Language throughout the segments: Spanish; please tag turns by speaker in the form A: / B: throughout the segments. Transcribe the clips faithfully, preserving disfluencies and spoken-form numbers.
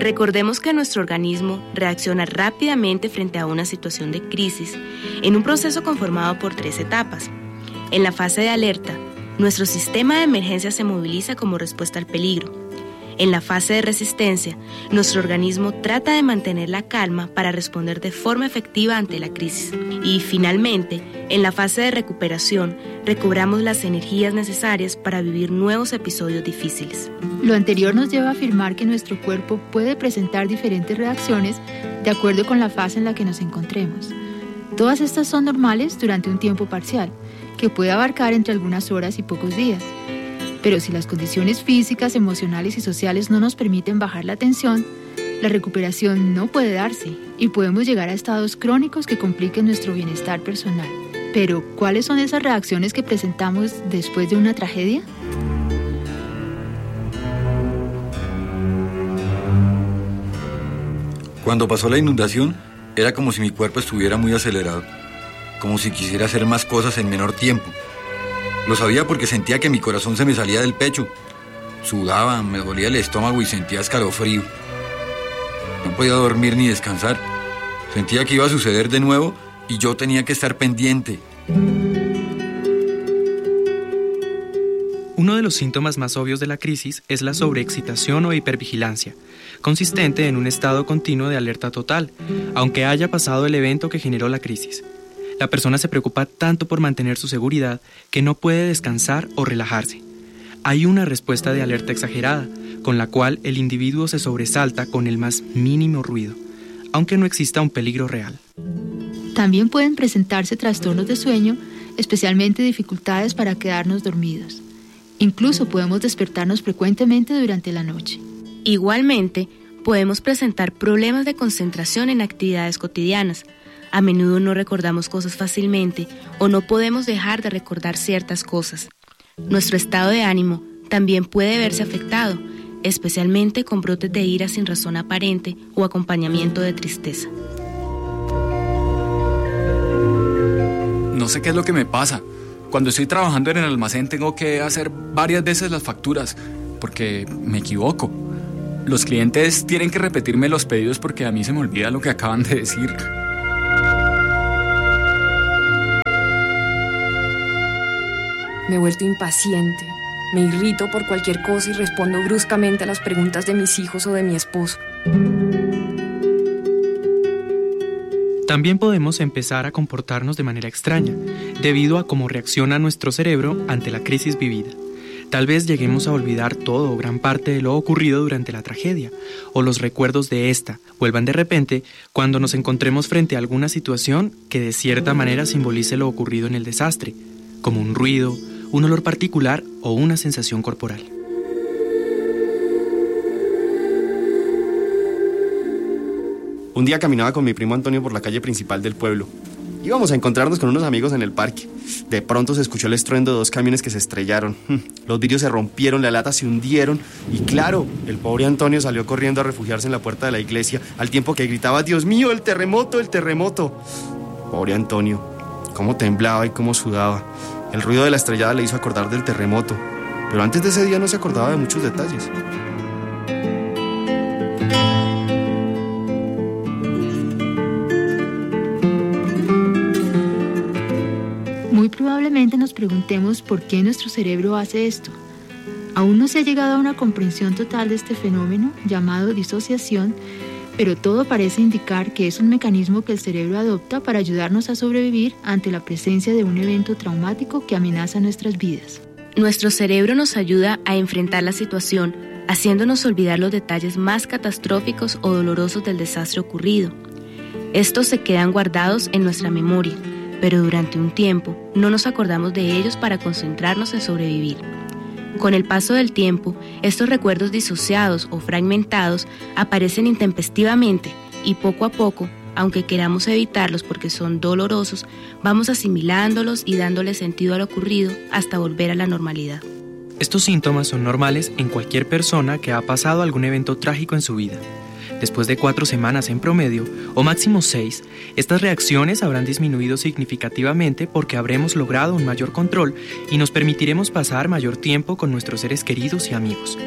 A: Recordemos que nuestro organismo reacciona rápidamente frente a una situación de crisis en un proceso conformado por tres etapas. En la fase de alerta, nuestro sistema de emergencia se moviliza como respuesta al peligro. En la fase de resistencia, nuestro organismo trata de mantener la calma para responder de forma efectiva ante la crisis. Y finalmente, en la fase de recuperación, recobramos las energías necesarias para vivir nuevos episodios difíciles.
B: Lo anterior nos lleva a afirmar que nuestro cuerpo puede presentar diferentes reacciones de acuerdo con la fase en la que nos encontremos. Todas estas son normales durante un tiempo parcial, que puede abarcar entre algunas horas y pocos días. Pero si las condiciones físicas, emocionales y sociales no nos permiten bajar la tensión, la recuperación no puede darse y podemos llegar a estados crónicos que compliquen nuestro bienestar personal. Pero, ¿cuáles son esas reacciones que presentamos después de una tragedia?
C: Cuando pasó la inundación, era como si mi cuerpo estuviera muy acelerado, como si quisiera hacer más cosas en menor tiempo. Lo sabía porque sentía que mi corazón se me salía del pecho. Sudaba, me dolía el estómago y sentía escalofrío. No podía dormir ni descansar. Sentía que iba a suceder de nuevo y yo tenía que estar pendiente.
D: Uno de los síntomas más obvios de la crisis es la sobreexcitación o hipervigilancia, consistente en un estado continuo de alerta total, aunque haya pasado el evento que generó la crisis. La persona se preocupa tanto por mantener su seguridad que no puede descansar o relajarse. Hay una respuesta de alerta exagerada, con la cual el individuo se sobresalta con el más mínimo ruido, aunque no exista un peligro real.
B: También pueden presentarse trastornos de sueño, especialmente dificultades para quedarnos dormidos. Incluso podemos despertarnos frecuentemente durante la noche.
A: Igualmente, podemos presentar problemas de concentración en actividades cotidianas. A menudo no recordamos cosas fácilmente o no podemos dejar de recordar ciertas cosas. Nuestro estado de ánimo también puede verse afectado, especialmente con brotes de ira sin razón aparente o acompañamiento de tristeza.
E: No sé qué es lo que me pasa. Cuando estoy trabajando en el almacén tengo que hacer varias veces las facturas porque me equivoco. Los clientes tienen que repetirme los pedidos porque a mí se me olvida lo que acaban de decir.
F: Me he vuelto impaciente, me irrito por cualquier cosa y respondo bruscamente a las preguntas de mis hijos o de mi esposo.
D: También podemos empezar a comportarnos de manera extraña, debido a cómo reacciona nuestro cerebro ante la crisis vivida. Tal vez lleguemos a olvidar todo o gran parte de lo ocurrido durante la tragedia, o los recuerdos de esta vuelvan de repente cuando nos encontremos frente a alguna situación que de cierta manera simbolice lo ocurrido en el desastre, como un ruido, un olor particular o una sensación corporal.
G: Un día caminaba con mi primo Antonio por la calle principal del pueblo. Íbamos a encontrarnos con unos amigos en el parque. De pronto se escuchó el estruendo de dos camiones que se estrellaron. Los vidrios se rompieron, las latas se hundieron y claro, el pobre Antonio salió corriendo a refugiarse en la puerta de la iglesia al tiempo que gritaba: ¡Dios mío, el terremoto, el terremoto! Pobre Antonio, cómo temblaba y cómo sudaba. El ruido de la estrellada le hizo acordar del terremoto, pero antes de ese día no se acordaba de muchos detalles.
B: Muy probablemente nos preguntemos por qué nuestro cerebro hace esto. Aún no se ha llegado a una comprensión total de este fenómeno llamado disociación, pero todo parece indicar que es un mecanismo que el cerebro adopta para ayudarnos a sobrevivir ante la presencia de un evento traumático que amenaza nuestras vidas.
A: Nuestro cerebro nos ayuda a enfrentar la situación, haciéndonos olvidar los detalles más catastróficos o dolorosos del desastre ocurrido. Estos se quedan guardados en nuestra memoria, pero durante un tiempo no nos acordamos de ellos para concentrarnos en sobrevivir. Con el paso del tiempo, estos recuerdos disociados o fragmentados aparecen intempestivamente y poco a poco, aunque queramos evitarlos porque son dolorosos, vamos asimilándolos y dándole sentido a lo ocurrido hasta volver a la normalidad.
D: Estos síntomas son normales en cualquier persona que ha pasado algún evento trágico en su vida. Después de cuatro semanas en promedio, o máximo seis, estas reacciones habrán disminuido significativamente porque habremos logrado un mayor control y nos permitiremos pasar mayor tiempo con nuestros seres queridos y amigos.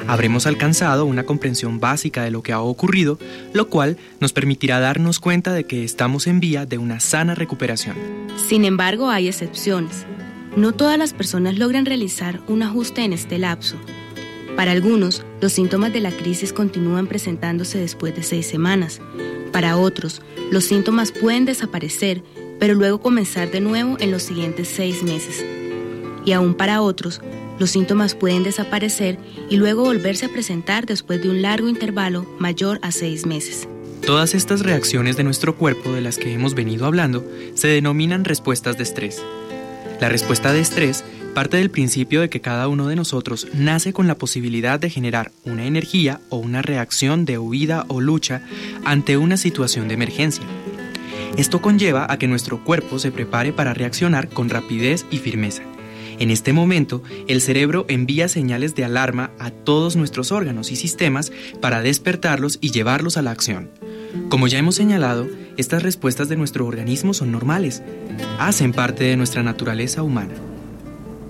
D: Habremos alcanzado una comprensión básica de lo que ha ocurrido, lo cual nos permitirá darnos cuenta de que estamos en vía de una sana recuperación.
A: Sin embargo, hay excepciones. No todas las personas logran realizar un ajuste en este lapso. Para algunos, los síntomas de la crisis continúan presentándose después de seis semanas. Para otros, los síntomas pueden desaparecer, pero luego comenzar de nuevo en los siguientes seis meses. Y aún para otros, los síntomas pueden desaparecer y luego volverse a presentar después de un largo intervalo mayor a seis meses.
D: Todas estas reacciones de nuestro cuerpo de las que hemos venido hablando se denominan respuestas de estrés. La respuesta de estrés parte del principio de que cada uno de nosotros nace con la posibilidad de generar una energía o una reacción de huida o lucha ante una situación de emergencia. Esto conlleva a que nuestro cuerpo se prepare para reaccionar con rapidez y firmeza. En este momento, el cerebro envía señales de alarma a todos nuestros órganos y sistemas para despertarlos y llevarlos a la acción. Como ya hemos señalado, estas respuestas de nuestro organismo son normales, hacen parte de nuestra naturaleza humana.